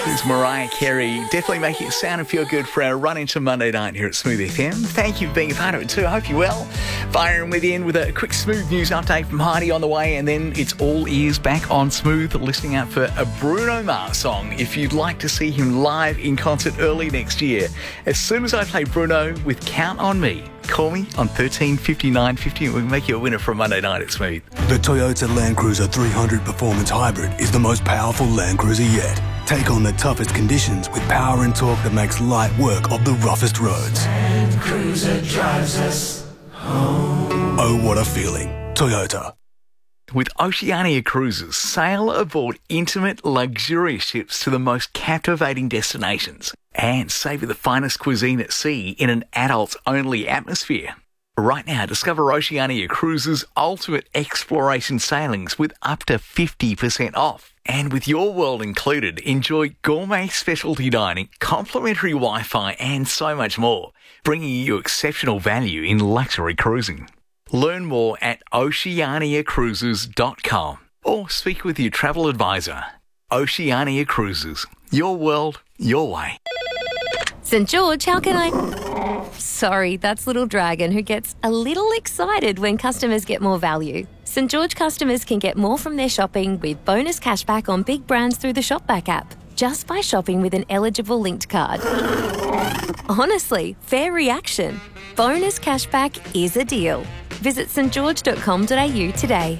There's Mariah Carey, definitely making it sound and feel good for our run into Monday night here at Smooth FM. Thank you for being a part of it too. I hope you're well. Firing with a quick Smooth news update from Heidi on the way, and then it's all ears back on Smooth, listening out for a Bruno Mars song if you'd like to see him live in concert early next year. As soon as I play Bruno with Count on Me, call me on 13 59 50 and we'll make you a winner for Monday night at Smooth. The Toyota Land Cruiser 300 Performance Hybrid is the most powerful Land Cruiser yet. Take on the toughest conditions with power and torque that makes light work of the roughest roads. Land Cruiser drives us home. Oh, what a feeling. Toyota. With Oceania Cruises, sail aboard intimate, luxurious ships to the most captivating destinations and savour the finest cuisine at sea in an adults-only atmosphere. Right now, discover Oceania Cruises' ultimate exploration sailings with up to 50% off. And with your world included, enjoy gourmet specialty dining, complimentary Wi-Fi and so much more, bringing you exceptional value in luxury cruising. Learn more at oceaniacruises.com or speak with your travel advisor. Oceania Cruises, your world, your way. St. George, how can I... Sorry, that's Little Dragon, who gets a little excited when customers get more value. St. George customers can get more from their shopping with bonus cashback on big brands through the Shopback app, just by shopping with an eligible linked card. Honestly, fair reaction. Bonus cashback is a deal. Visit stgeorge.com.au today.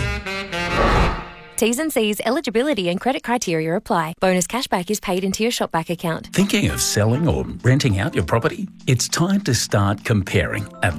T's and C's, eligibility and credit criteria apply. Bonus cashback is paid into your Shopback account. Thinking of selling or renting out your property? It's time to start comparing. At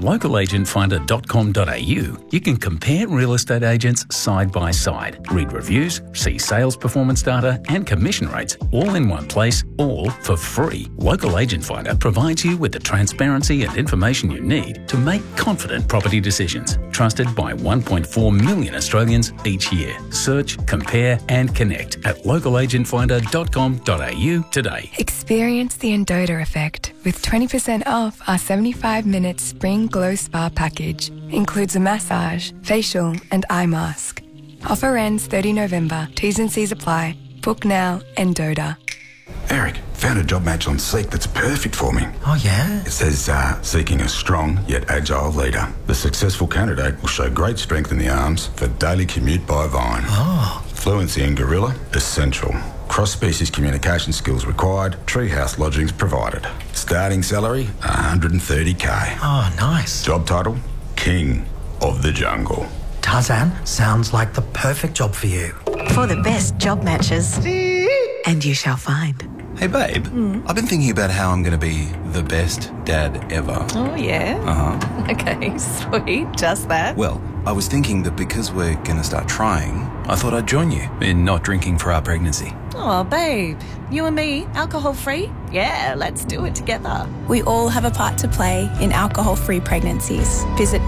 localagentfinder.com.au, you can compare real estate agents side by side, read reviews, see sales performance data and commission rates all in one place, all for free. Local Agent Finder provides you with the transparency and information you need to make confident property decisions. Trusted by 1.4 million Australians each year. Search, compare and connect at localagentfinder.com.au today. Experience the Endota effect with 20% off our 75-minute Spring Glow Spa package. Includes a massage, facial and eye mask. Offer ends 30 November. T's and C's apply. Book now, Endota. Eric, found a job match on Seek that's perfect for me. Oh, yeah? It says, seeking a strong yet agile leader. The successful candidate will show great strength in the arms for daily commute by Vine. Oh. Fluency in Gorilla, essential. Cross-species communication skills required. Treehouse lodgings provided. Starting salary, $130K. Oh, nice. Job title, King of the Jungle. Tarzan, sounds like the perfect job for you. For the best job matches. And you shall find. Hey, babe. I've been thinking about how I'm going to be the best dad ever. Oh, yeah? Uh-huh. Okay, sweet. Just that. Well, I was thinking that because we're going to start trying, I thought I'd join you in not drinking for our pregnancy. Oh, babe. You and me, alcohol-free? Yeah, let's do it together. We all have a part to play in alcohol-free pregnancies. Visit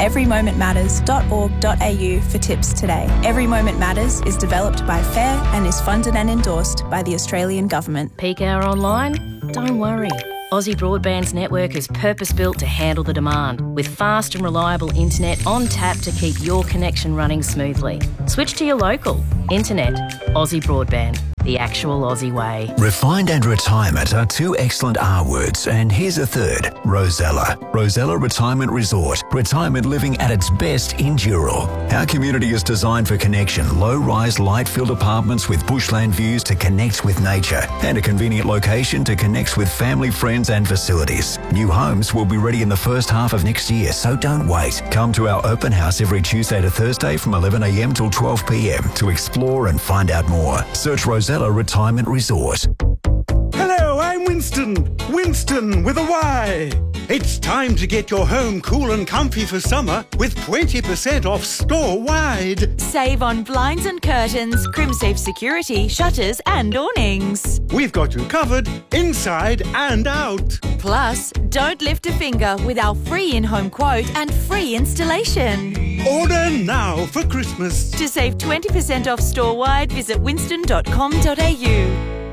everymomentmatters.org.au for tips today. Every Moment Matters is developed by FAIR and is funded and endorsed by the Australian Government. Peak hour online? Don't worry. Aussie Broadband's network is purpose-built to handle the demand, with fast and reliable internet on tap to keep your connection running smoothly. Switch to your local. Internet. Aussie Broadband. The actual Aussie way. Refined and retirement are two excellent R words, and here's a third. Rosella. Rosella Retirement Resort. Retirement living at its best in Dural. Our community is designed for connection. Low-rise, light-filled apartments with bushland views to connect with nature, and a convenient location to connect with family, friends and facilities. New homes will be ready in the first half of next year, so don't wait. Come to our open house every Tuesday to Thursday from 11 a.m. till 12 p.m. to explore and find out more. Search Rosella Retirement Resort. Hello, I'm Winston. Winston with a Y. It's time to get your home cool and comfy for summer with 20% off store-wide. Save on blinds and curtains, CrimSafe security, shutters and awnings. We've got you covered inside and out. Plus, don't lift a finger with our free in-home quote and free installation. Order now for Christmas. To save 20% off store-wide, visit winston.com.au. Newcastle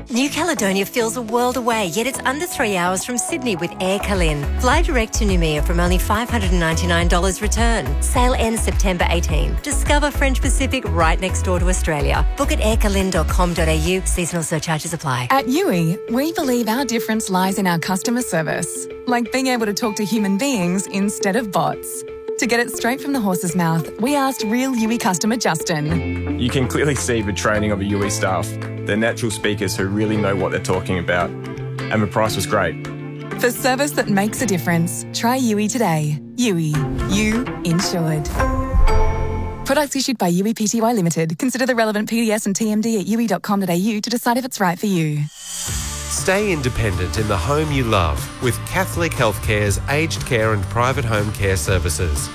Caledonia feels a world away, yet it's under 3 hours from Sydney with Air Calin. Fly direct to Noumea from only $599 return. Sail ends September 18. Discover French Pacific right next door to Australia. Book at aircalin.com.au. Seasonal surcharges apply. At Yui, we believe our difference lies in our customer service, like being able to talk to human beings instead of bots. To get it straight from the horse's mouth, we asked real Yui customer Justin. You can clearly see the training of the Yui staff. They're natural speakers who really know what they're talking about. And the price was great. For service that makes a difference, try Yui today. Yui. You insured. Products issued by Yui Pty Limited. Consider the relevant PDS and TMD at yui.com.au to decide if it's right for you. Stay independent in the home you love with Catholic Healthcare's aged care and private home care services.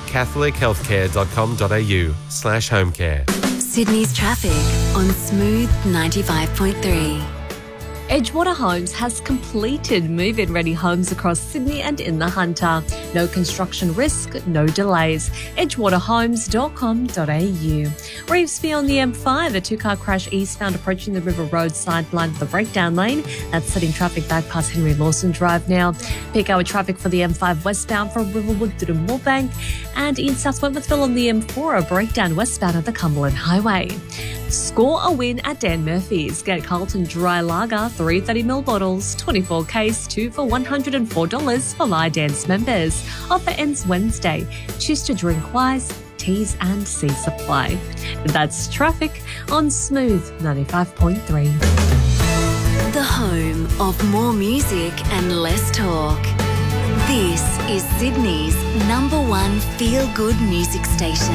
catholichealthcare.com.au/homecare. Sydney's traffic on Smooth 95.3. Edgewater Homes has completed move-in ready homes across Sydney and in the Hunter. No construction risk, no delays. edgewaterhomes.com.au. Revesby on the M5, a two-car crash eastbound approaching the River Road side line of the breakdown lane. That's setting traffic back past Henry Lawson Drive now. Peak hour traffic for the M5 westbound from Riverwood to the Moorebank. And in South Wentworthville on the M4, a breakdown westbound at the Cumberland Highway. Score a win at Dan Murphy's. Get Carlton Dry Lager, 330ml bottles, 24 case, 2 for $104 for My Dance members. Offer ends Wednesday. Choose to drink wise. T's and C's supply. That's traffic on Smooth 95.3. The home of more music and less talk. This is Sydney's #1 feel-good music station.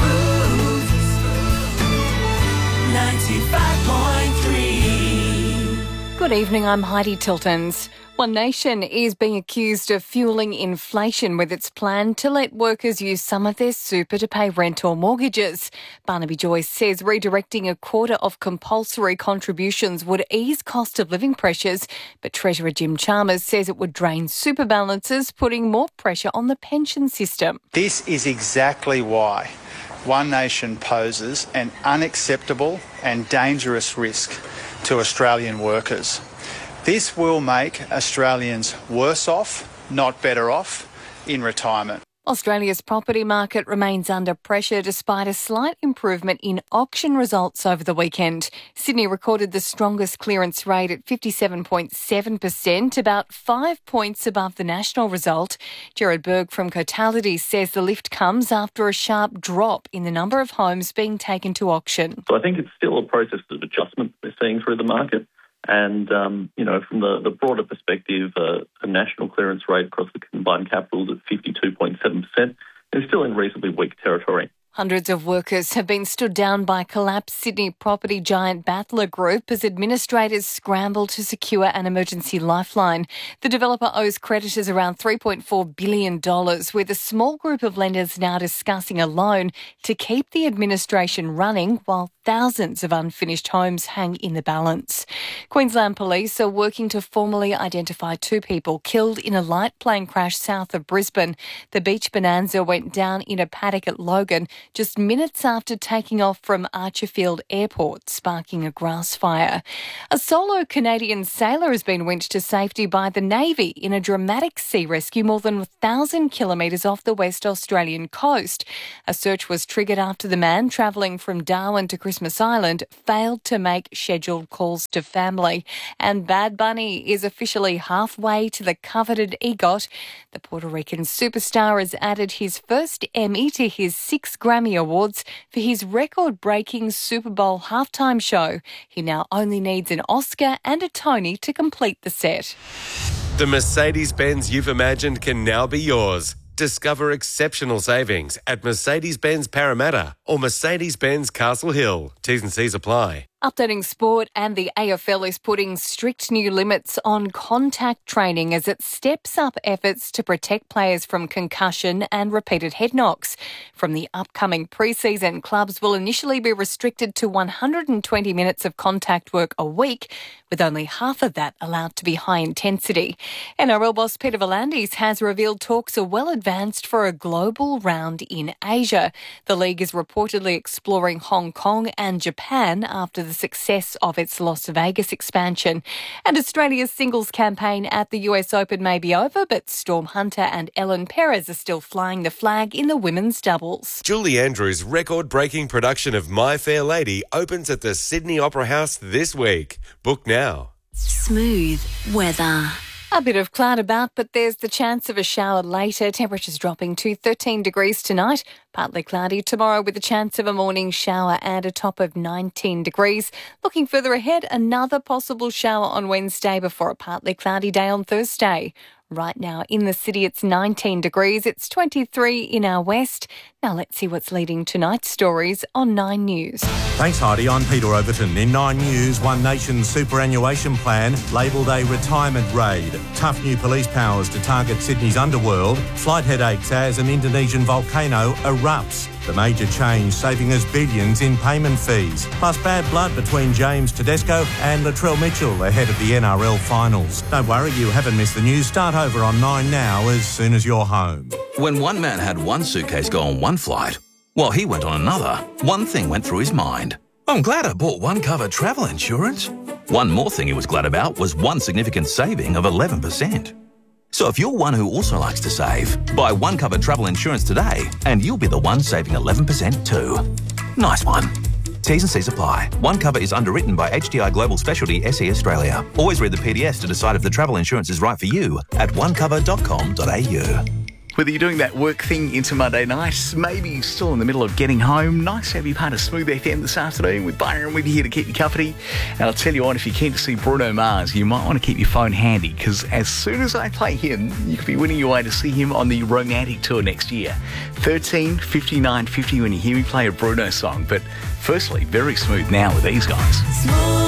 95.3. Good evening, I'm Heidi Tiltons. One Nation is being accused of fueling inflation with its plan to let workers use some of their super to pay rent or mortgages. Barnaby Joyce says redirecting a quarter of compulsory contributions would ease cost of living pressures, but Treasurer Jim Chalmers says it would drain super balances, putting more pressure on the pension system. This is exactly why One Nation poses an unacceptable and dangerous risk to Australian workers. This will make Australians worse off, not better off, in retirement. Australia's property market remains under pressure despite a slight improvement in auction results over the weekend. Sydney recorded the strongest clearance rate at 57.7%, about 5 points above the national result. Gerard Berg from Cotality says the lift comes after a sharp drop in the number of homes being taken to auction. So I think it's still a process of adjustment we're seeing through the market. And, from the broader perspective, a national clearance rate across the combined capitals at 52.7% is still in reasonably weak territory. Hundreds of workers have been stood down by collapsed Sydney property giant Battler Group as administrators scramble to secure an emergency lifeline. The developer owes creditors around $3.4 billion, with a small group of lenders now discussing a loan to keep the administration running while thousands of unfinished homes hang in the balance. Queensland Police are working to formally identify 2 people killed in a light plane crash south of Brisbane. The Beach Bonanza went down in a paddock at Logan just minutes after taking off from Archerfield Airport, sparking a grass fire. A solo Canadian sailor has been winched to safety by the Navy in a dramatic sea rescue more than 1,000 kilometres off the West Australian coast. A search was triggered after the man travelling from Darwin to Christmas Island failed to make scheduled calls to family. And Bad Bunny is officially halfway to the coveted EGOT. The Puerto Rican superstar has added his first Emmy to his 6 Grammy Awards for his record-breaking Super Bowl halftime show. He now only needs an Oscar and a Tony to complete the set. The Mercedes-Benz you've imagined can now be yours. Discover exceptional savings at Mercedes-Benz Parramatta or Mercedes-Benz Castle Hill. T's and C's apply. Updating sport, and the AFL is putting strict new limits on contact training as it steps up efforts to protect players from concussion and repeated head knocks. From the upcoming pre-season, clubs will initially be restricted to 120 minutes of contact work a week, with only half of that allowed to be high intensity. NRL boss Peter V'landys has revealed talks are well advanced for a global round in Asia. The league is reportedly exploring Hong Kong and Japan after the the success of its Las Vegas expansion. And Australia's singles campaign at the US Open may be over, but Storm Hunter and Ellen Perez are still flying the flag in the women's doubles. Julie Andrews' record-breaking production of My Fair Lady opens at the Sydney Opera House this week. Book now. Smooth weather. A bit of cloud about, but there's the chance of a shower later. Temperatures dropping to 13 degrees tonight. Partly cloudy tomorrow with a chance of a morning shower and a top of 19 degrees. Looking further ahead, another possible shower on Wednesday before a partly cloudy day on Thursday. Right now in the city, it's 19 degrees. It's 23 in our west. Now let's see what's leading tonight's stories on 9 News. Thanks, Heidi. I'm Peter Overton. In 9 News, One Nation's superannuation plan labelled a retirement raid. Tough new police powers to target Sydney's underworld. Flight headaches as an Indonesian volcano erupts. The major change saving us billions in payment fees. Plus bad blood between James Tedesco and Latrell Mitchell ahead of the NRL finals. Don't worry, you haven't missed the news. Start over on 9 now as soon as you're home. When one man had one suitcase go on one flight, while he went on another, one thing went through his mind. I'm glad I bought OneCover travel insurance. One more thing he was glad about was one significant saving of 11%. So if you're one who also likes to save, buy OneCover travel insurance today and you'll be the one saving 11% too. Nice one. T's and C's apply. OneCover is underwritten by HDI Global Specialty SE Australia. Always read the PDS to decide if the travel insurance is right for you at onecover.com.au. Whether you're doing that work thing into Monday night, maybe you're still in the middle of getting home, nice to have you part of Smooth FM this afternoon with Byron with you here to keep you company. And I'll tell you what, if you're keen to see Bruno Mars, you might want to keep your phone handy because as soon as I play him, you could be winning your way to see him on the Romantic Tour next year. 13 59 50 when you hear me play a Bruno song. But firstly, very smooth now with these guys.